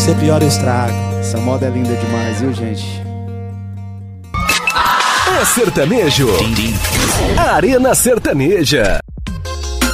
você piora o estrago. Essa moda é linda demais, viu, gente? É sertanejo. Arena Sertaneja.